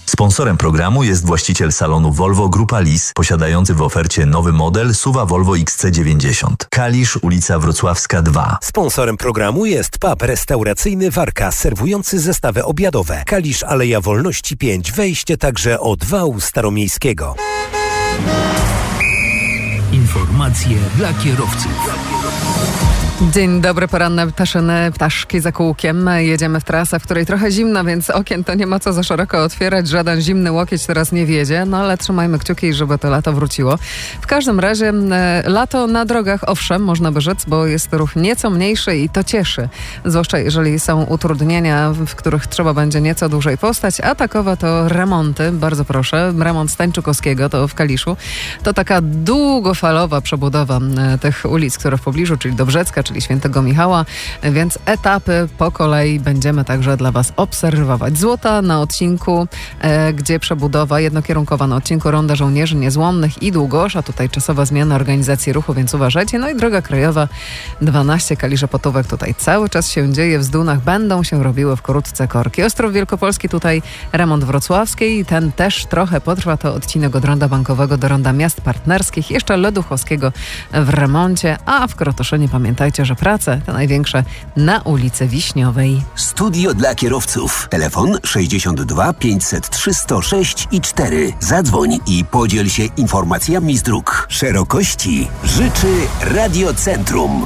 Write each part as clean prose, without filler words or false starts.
Sponsorem programu jest właściciel salonu Volvo Grupa Lis, posiadający w ofercie nowy model SUV Volvo XC90. Kalisz, ulica Wrocławska 2. Sponsorem programu jest pub restauracyjny Warka, serwujący zestawy obiadowe. Kalisz, Aleja Wolności 5, wejście także od wału staromiejskiego. Informacje dla kierowców. Dzień dobry, poranne ptaszki za kółkiem. Jedziemy w trasę, w której trochę zimno, więc okien to nie ma co za szeroko otwierać. Żaden zimny łokieć teraz nie wiedzie, no ale trzymajmy kciuki, żeby to lato wróciło. W każdym razie lato na drogach, owszem, można by rzec, bo jest ruch nieco mniejszy i to cieszy. Zwłaszcza jeżeli są utrudnienia, w których trzeba będzie nieco dłużej postać, a takowe to remonty. Bardzo proszę, remont Stańczukowskiego, to w Kaliszu. To taka długofalowa przebudowa tych ulic, które w pobliżu, czyli Dobrzecka, czyli Świętego Michała, więc etapy po kolei będziemy także dla Was obserwować. Złota na odcinku, gdzie przebudowa jednokierunkowa na odcinku Ronda Żołnierzy Niezłomnych i Długosza. Tutaj czasowa zmiana organizacji ruchu, więc uważajcie. No i droga krajowa 12 Kalisze-Potówek. Tutaj cały czas się dzieje. W Zdunach będą się robiły wkrótce korki. Ostrów Wielkopolski, tutaj remont wrocławskiej. Ten też trochę potrwa. To odcinek od Ronda Bankowego do Ronda Miast Partnerskich. Jeszcze Leduchowskiego w remoncie, a w Krotoszynie pamiętajcie, że prace te największe na ulicy Wiśniowej. Studio dla kierowców. Telefon 62 503 106 i 4. Zadzwoń i podziel się informacjami z dróg. Szerokości życzy Radiocentrum.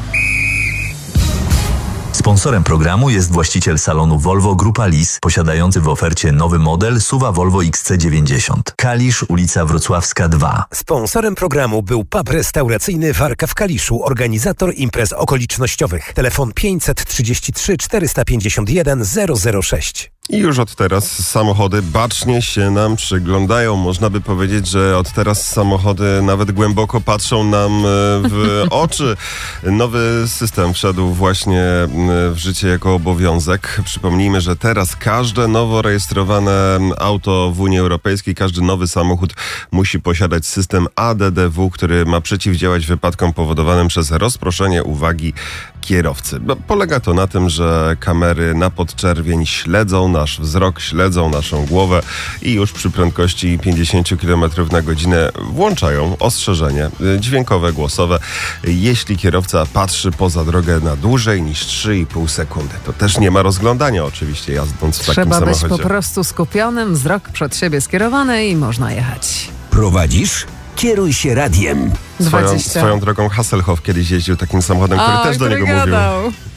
Sponsorem programu jest właściciel salonu Volvo Grupa Lis, posiadający w ofercie nowy model SUV Volvo XC90. Kalisz, ulica Wrocławska 2. Sponsorem programu był pub restauracyjny Warka w Kaliszu, organizator imprez okolicznościowych. Telefon 533 451 006. I już od teraz samochody bacznie się nam przyglądają. Można by powiedzieć, że od teraz samochody nawet głęboko patrzą nam w oczy. Nowy system wszedł właśnie w życie jako obowiązek. Przypomnijmy, że teraz każde nowo rejestrowane auto w Unii Europejskiej, każdy nowy samochód musi posiadać system ADDW, który ma przeciwdziałać wypadkom powodowanym przez rozproszenie uwagi kierowcy. Polega to na tym, że kamery na podczerwień śledzą nasz wzrok, śledzą naszą głowę i już przy prędkości 50 km na godzinę włączają ostrzeżenie dźwiękowe, głosowe, jeśli kierowca patrzy poza drogę na dłużej niż 3,5 sekundy. To też nie ma rozglądania oczywiście jadąc w takim samochodzie. Trzeba być po prostu skupionym, wzrok przed siebie skierowany i można jechać. Prowadzisz? Kieruj się radiem. Swoją drogą Hasselhoff kiedyś jeździł takim samochodem, który też do niego mówił.